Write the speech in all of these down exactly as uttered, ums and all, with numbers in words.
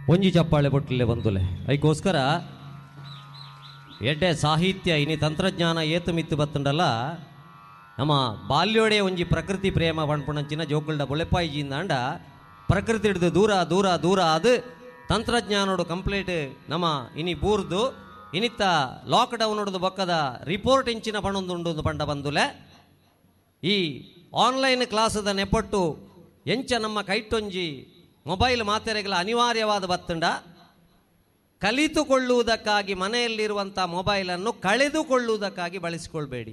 ಒಂಜಿ ಚಪ್ಪಾಳೆ ಬೊಟ್ಟಲೆ ಬಂದುಲೆ ಅದಕ್ಕೋಸ್ಕರ ಎಡ್ಡೆ ಸಾಹಿತ್ಯ ಇನಿ ತಂತ್ರಜ್ಞಾನ ಏತು ಮಿತ್ತು ಬತ್ತುಂಡಲ್ಲ ನಮ್ಮ ಬಾಲ್ಯೋಡೆ ಒಂಜಿ ಪ್ರಕೃತಿ ಪ್ರೇಮ ಬಣ್ಪುಣಂಚಿನ ಜೋಕುಲ್ಡ ಬೊಳೆಪಾಯಿಜಿಂದ ಅಂಡ ಪ್ರಕೃತಿ ಹಿಡಿದು ದೂರ ದೂರ ದೂರ ಅದು ತಂತ್ರಜ್ಞಾನೋಡು ಕಂಪ್ಲೀಟ್ ನಮ್ಮ ಇನಿ ಬೂರ್ದು ಇನಿತ್ತ ಲಾಕ್ಡೌನ್ ಹೊಡೆದು ಬೊಕ್ಕದ ರಿಪೋರ್ಟ್ ಇಂಚಿನ ಪಣೊಂದುಂಡು ಪಂಡ ಬಂದುಲೆ ಈ ಆನ್ಲೈನ್ ಕ್ಲಾಸದ ನೆಪಟ್ಟು ಎಂಚ ನಮ್ಮ ಕೈಟೊಂಜಿ ಮೊಬೈಲ್ ಮಾತೆರೆಗಳ ಅನಿವಾರ್ಯವಾದ ಬತ್ತುಂಡ ಕಲಿತುಕೊಳ್ಳುವುದಕ್ಕಾಗಿ ಮನೆಯಲ್ಲಿರುವಂಥ ಮೊಬೈಲನ್ನು ಕಳೆದುಕೊಳ್ಳುವುದಕ್ಕಾಗಿ ಬಳಸಿಕೊಳ್ಬೇಡಿ.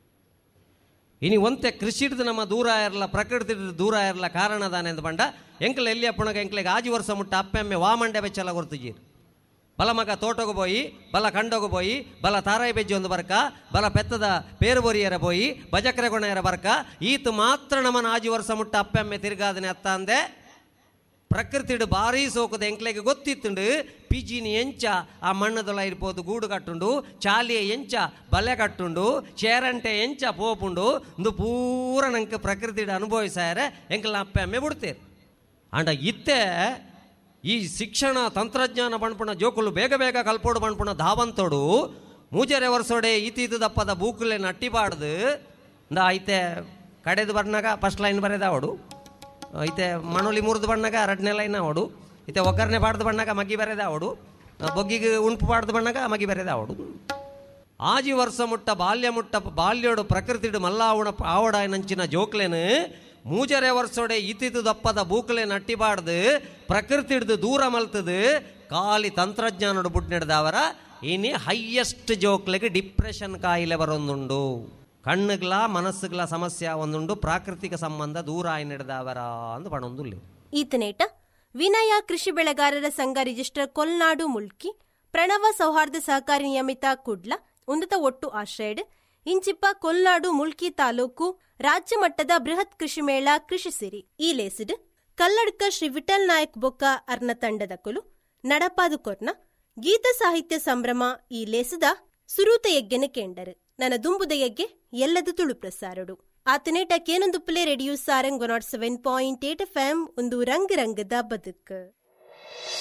ಇನಿ ಒಂತೆ ಕೃಷಿ ಹಿಡಿದು ನಮ್ಮ ದೂರ ಇರಲ್ಲ, ಪ್ರಕೃತಿ ಹಿಡಿದು ದೂರ ಇರಲ್ಲ ಕಾರಣದಾನೆ ಅಂತ ಬಂಡ ಎಂಕ್ಲೆ ಎಲ್ಲಿ ಅಪ್ಪಣಗ ಎಂಕ್ಲೆಗೆ ಆಜಿ ವರ್ಷ ಮುಟ್ಟ ಅಪ್ಪೆಮ್ಮೆ ವಾಮಂಡೆ ಬೆಚ್ಚಲ ಗೊರ್ತುಜೀರು ಬಲ ಮಗ ತೋಟಗು ಪೋಯಿ ಬಲ ಕಂಡೋಗು ಪೋಯಿ ಬಲ ತಾರಾಯಿ ಬೆಜ್ಜಿ ಒಂದು ಬರ್ಕ ಬಲ ಪೆತ್ತದ ಪೇರು ಬೋರಿಯರ ಪೋಯಿ ಬಜಕ್ರೆ ಕೊಣೆಯರ ಬರ್ಕ ಈತು ಮಾತ್ರ ನಮ್ಮನ ಆಜಿ ವರ್ಷ ಮುಟ್ಟ ಅಪ್ಪೆಮ್ಮೆ ತಿರುಗಾದನೆ ಅತ್ತ ಅಂದೆ ಪ್ರಕೃತಿಡು ಭಾರಿ ಸೋಕದ ಎಂಕ್ಲೆಗೆ ಗೊತ್ತಿತ್ತುಂಡು ಪಿಜಿನಿ ಎಂಚ ಆ ಮಣ್ಣದೊಳ ಇರ್ಬೋದು ಗೂಡು ಕಟ್ಟುಂಡು ಚಾಲಿಯ ಎಂಚ ಬಲೆ ಕಟ್ಟುಂಡು ಚೇರಂಟೆ ಎಂಚ ಪೋಪುಂಡು ಒಂದು ಪೂರ ನಂಗೆ ಪ್ರಕೃತಿಡು ಅನುಭವಿಸಾರೆ ಎಂಕ್ಲ ಅಪ್ಪೆಮ್ಮೆ ಬಿಡ್ತೇವೆ ಅಂಡ ಇತ್ತೆ ಈ ಶಿಕ್ಷಣ ತಂತ್ರಜ್ಞಾನ ಬಣ್ಪುಣ ಜೋಕುಲು ಬೇಗ ಬೇಗ ಕಲ್ಪೋಡು ಬಣ್ಪುಣ ಧಾವಂತೋಡು ಮೂಜರೆ ವರ್ಷೋಡೆ ಈತೀತು ದಪ್ಪದ ಬೂಕುಲೆ ನಟ್ಟಿಬಾರ್ದು ಇಂದ ಐತೆ ಕಡೆದು ಬರ್ನಾಗ ಫಸ್ಟ್ ಲೈನ್ ಬರೆದಾವಡು ಐತೆ ಮಣುಲಿ ಮುರಿದು ಬಣ್ಣಾಗ ಎರಡನೇ ಲೈನ್ ಅವಡು ಐತೆ ಒಗ್ಗರಣೆ ಬಾಡ್ದು ಬಣ್ಣಾಗ ಮಗಿ ಬರೆದ ಅವಡು ಬೊಗ್ಗಿಗೆ ಉಣ್ಪು ಬಾಡ್ದು ಬಣ್ಣಾಗ ಮಗಿ ಬರೆದ ಅವಡು ಆಜಿ ವರ್ಷ ಮುಟ್ಟ ಬಾಲ್ಯ ಮುಟ್ಟ ಬಾಲ್ಯೋಡು ಪ್ರಕೃತಿಡು ಮಲ್ಲಾವಣ ಆವಡ ನಂಚಿನ ಜೋಕ್ಲೇನು ಮೂಜರೆ ವರ್ಷೋಡೆ ಇತ್ತಿತು ದಪ್ಪದ ಬೂಕ್ಲೆ ನಟ್ಟಿಬಾರ್ದು ಪ್ರಕೃತಿ ಹಿಡ್ದು ದೂರ ಮಲ್ತದು ಖಾಲಿ ತಂತ್ರಜ್ಞಾನೋಡು ಬುಡ್ನೆಡ್ದವರ ಇನಿ ಹೈಯೆಸ್ಟ್ ಜೋಕ್ಲೆಗೆ ಡಿಪ್ರೆಷನ್ ಕಾಯಿಲೆ ಬರೊಂದುಂಡು ಕಣ್ಣುಗಳ ಮನಸ್ಸುಗಳ ಸಮಸ್ಯೆ ಒಂದುಂಡು ಪ್ರಾಕೃತಿಕ ಸಂಬಂಧ ದೂರ ಆಯಿ ನಡೆದವರ ಅಂತ ಪಣೊಂದುಲ್ಲಿ ಈತನೇಟ ವಿನಯ ಕೃಷಿ ಬೆಳೆಗಾರರ ಸಂಘ ರಿಜಿಸ್ಟರ್ ಕೊಲ್ನಾಡು ಮುಲ್ಕಿ ಪ್ರಣವ ಸೌಹಾರ್ದ ಸಹಕಾರಿ ನಿಯಮಿತ ಕುಡ್ಲ ಉನ್ನತ ಒಟ್ಟು ಆಶ್ರಯಡ್ ಇಂಚಿಪ್ಪ ಕೊಲ್ನಾಡು ಮುಲ್ಕಿ ತಾಲೂಕು ರಾಜ್ಯ ಮಟ್ಟದ ಬೃಹತ್ ಕೃಷಿ ಮೇಳ ಕೃಷಿ ಸಿರಿ ಈ ಲೇಸಿಡ್ ಕಲ್ಲಡ್ಕ ಶ್ರೀ ವಿಠಲ್ ನಾಯಕ್ ಬೊಕ್ಕ ಅರ್ನ ತಂಡದ ಕುಲು ನಡಪಾದು ಕೊರ್ನ ಗೀತ ಸಾಹಿತ್ಯ ಸಂಭ್ರಮ ಈ ಲೇಸದ ಸುರೂತ ಯಜ್ಞನ ಕೇಂಡರು ನನ್ನ ದುಂಬುದ ಯಜ್ಞೆ ಎಲ್ಲದು Tulu ಪ್ರಸಾರಡು ಆತನೇಟ ಕೇನೊಂದು play radio Sarang one not seven point eight F M ಒಂದು ರಂಗ್ ರಂಗದ ಬದುಕು.